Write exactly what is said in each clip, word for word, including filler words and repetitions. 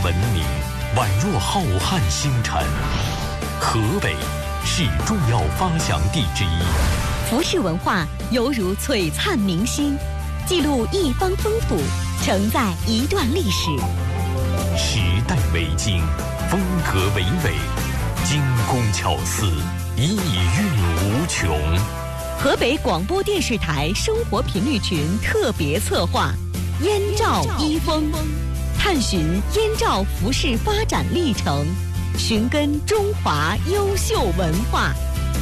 文明宛若浩瀚星辰。河北是重要发祥地之一， 服饰文化犹如璀璨明星，记录一方风土，承载一段历史。 时代为经，风格为纬，精工巧思，意蕴无穷。 河北广播电视台生活频率群特别策划《燕赵衣风》，探寻燕赵服饰发展历程，寻根中华优秀文化。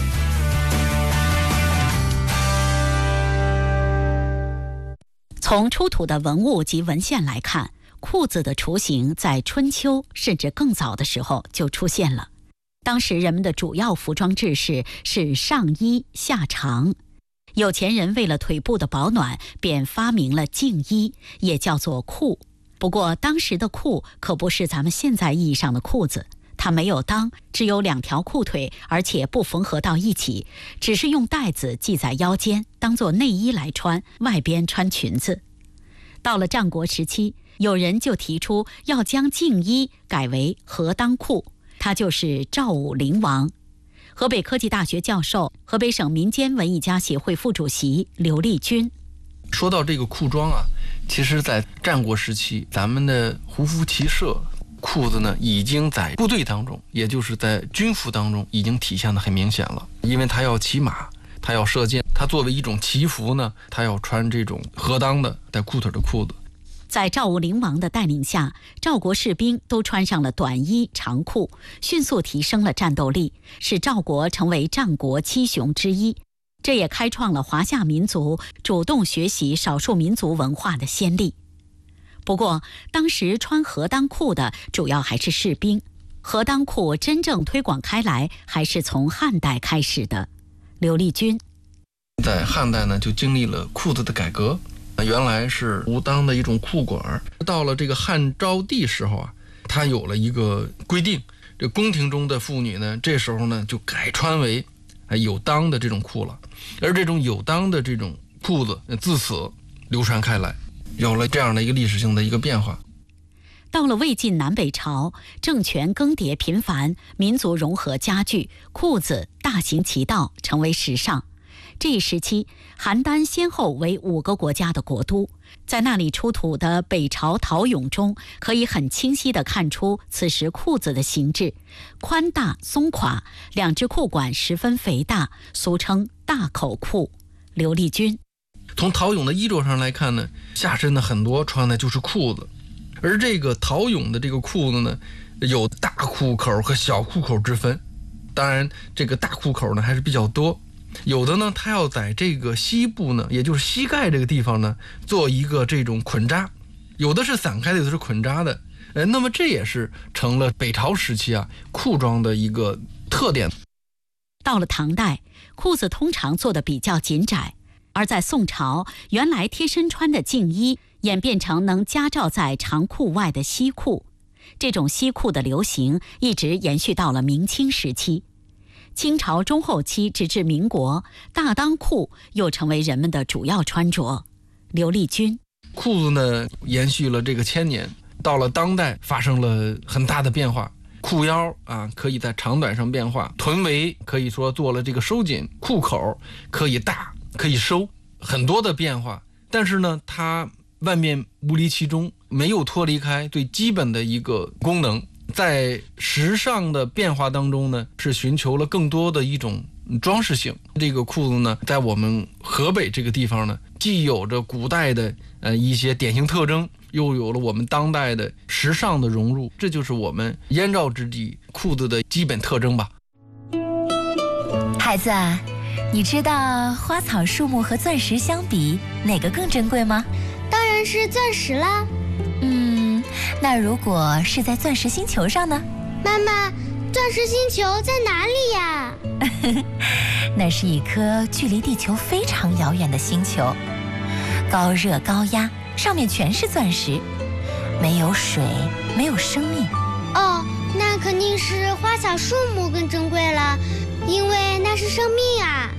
从出土的文物及文献来看，裤子的雏形在春秋甚至更早的时候就出现了。当时人们的主要服装制式是上衣下长，有钱人为了腿部的保暖，便发明了净衣，也叫做裤。不过当时的裤可不是咱们现在意义上的裤子，它没有裆，只有两条裤腿，而且不缝合到一起，只是用带子系在腰间，当作内衣来穿，外边穿裙子。到了战国时期，有人就提出要将净衣改为合裆裤，他就是赵武灵王。河北科技大学教授、河北省民间文艺家协会副主席刘立军说到这个裤装啊，其实在战国时期，咱们的胡服骑射裤子呢，已经在部队当中，也就是在军服当中已经体现得很明显了。因为他要骑马，他要射箭，他作为一种骑服呢，他要穿这种合裆的带裤腿的裤子。 在赵武灵王的带领下，赵国士兵都穿上了短衣长裤，迅速提升了战斗力，使赵国成为战国七雄之一。这也开创了华夏民族主动学习少数民族文化的先例。不过，当时穿合裆裤的主要还是士兵，合裆裤真正推广开来还是从汉代开始的。刘立军在汉代呢，就经历了裤子的改革。原来是无裆的一种裤管，到了这个汉昭帝时候啊，他有了一个规定，这宫廷中的妇女呢，这时候呢就改穿为有裆的这种裤了。而这种有裆的这种裤子自此流传开来，有了这样的一个历史性的一个变化。 到了魏晋南北朝，政权更迭频繁，民族融合加剧，裤子大行其道，成为时尚。这一时期，邯郸先后为五个国家的国都，在那里出土的北朝陶俑中，可以很清晰地看出此时裤子的形制，宽大松垮，两只裤管十分肥大，俗称大口裤。刘立军从陶俑的衣着上来看呢，下身的很多穿的就是裤子，而这个陶俑的这个裤子呢，有大裤口和小裤口之分。当然，这个大裤口呢还是比较多。有的呢，它要在这个膝部呢，也就是膝盖这个地方呢，做一个这种捆扎，有的是散开的，有的是捆扎的。呃，那么这也是成了北朝时期啊裤装的一个特点。 到了唐代，裤子通常做的比较紧窄，而在宋朝，原来贴身穿的净衣演变成能夹罩在长裤外的西裤。这种西裤的流行一直延续到了明清时期。清朝中后期直至民国，大裆裤又成为人们的主要穿着。刘立军裤子呢延续了这个千年，到了当代发生了很大的变化。裤腰啊可以在长短上变化，臀围可以说做了这个收紧，裤口可以大可以收，很多的变化。但是呢，它万变不离其中，没有脱离开最基本的一个功能。在时尚的变化当中呢，是寻求了更多的一种装饰性。这个裤子呢，在我们河北这个地方呢，既有着古代的呃一些典型特征，又有了我们当代的时尚的融入，这就是我们燕赵之地裤子的基本特征吧。 孩子，你知道花草树木和钻石相比，哪个更珍贵吗？ 当然是钻石啦。 嗯，那如果是在钻石星球上呢？ 妈妈，钻石星球在哪里呀？ 那是一颗距离地球非常遥远的星球，高热高压，上面全是钻石，没有水，没有生命。 哦，那肯定是花草树木更珍贵了，因为那是生命啊。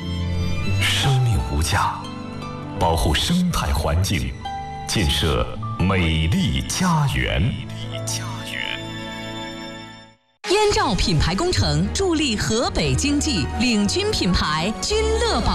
生命无价，保护生态环境，建设美丽家园。 燕赵品牌工程助力河北经济，领军品牌君乐宝。